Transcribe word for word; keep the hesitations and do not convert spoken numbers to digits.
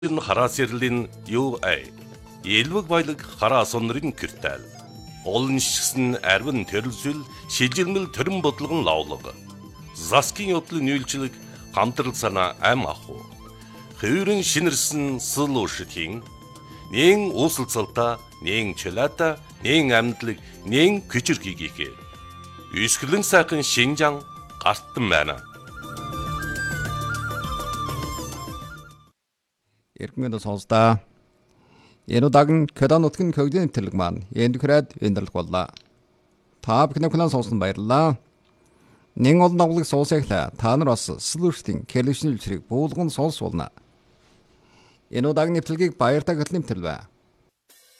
Хараас ярлийн юу ай. Элвэг баялаг хараас онрын киртал. Олон шигсэн арвин төрөлсөл шижилмэл төрөн бодлогон лавлага. Заскин yoдлын нүүлжлэг хамтрал санаа ам аху. Хөврөн шинэрсэн сыл ушитын нэн усалцалта, нэн челата, нэн амьдлаг, нэн küçürkigiге. Үсгэлэн сайхан Шинжаан гартан байна. Эргэн сонсдоо. Энэ удаагийн Кёдан нутгийн көгдийн нэвтрэлэг маань энд хүрээд өндөрлөх боллоо. Та бүхэн хүлээн сонсон баярлалаа. Нэн олон авлыг сонсоглаа. Та нар бас Слүртийн кэлэвшний үлчрийг буулган сонсуулна. Энэ удаагийн нэвтрэлгийг баяртай гэтлэн нэвтрэлвэ.